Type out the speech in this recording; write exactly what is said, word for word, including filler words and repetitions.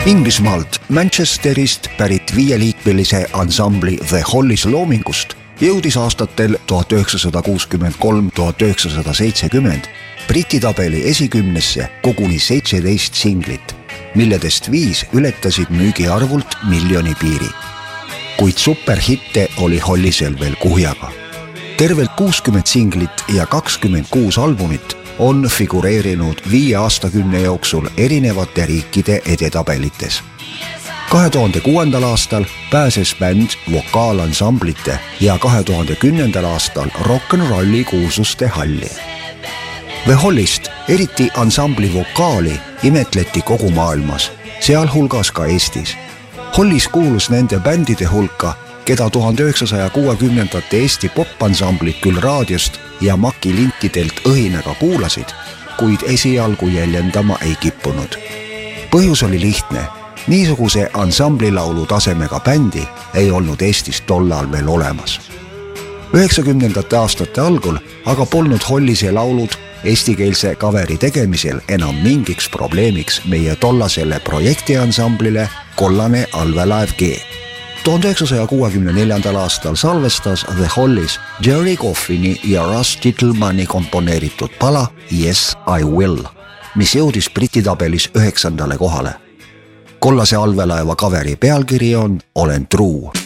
Inglismaalt Manchesterist pärit viieliikmelise ansambli The Hollies loomingust jõudis aastatel tuhat üheksasada kuuskümmend kolm kuni tuhat üheksasada seitsekümmend Briti tabeli esikümnesse koguni seitseteist singlit, milledest viis ületasid müügiarvult miljoni piiri. Kuid superhitte oli Hollisel veel kuhjaga. Tervelt kuuskümmend singlit ja kakskümmend kuus albumit on figureerinud viie aastakümne jooksul erinevate riikide edetabelites. kahe tuhande kuuendal aastal pääses bänd vokaalansamblite ja kahe tuhande kümnendal aastal rock'n'rolli kuulsuste halli. The Hollist, eriti ansambli vokaali, imetleti kogu maailmas, sealhulgas ka Eestis. Hollis kuulus nende bändide hulka, keda tuhande üheksasaja kuuekümnendate Eesti popansamblid küll raadiost ja Maki lintidelt õhinaga kuulasid, kuid esialgu jäljendama ei kippunud. Põhjus oli lihtne. Niisuguse ansamblilaulu tasemega bändi ei olnud Eestis tollal veel olemas. üheksakümnendate aastate algul aga polnud Hollise laulud eestikeelse kaveri tegemisel enam mingiks probleemiks meie tollasele projektiansamblile Kollane allveelaev G. tuhande üheksasaja kuuekümne neljandal aastal salvestas The Hollis Jerry Coffini ja Russ Titelmani komponeeritud pala Yes I Will, mis jõudis Briti tabelis üheksandale kohale. Kollase allveelaeva kaveri pealkiri on Olen truu.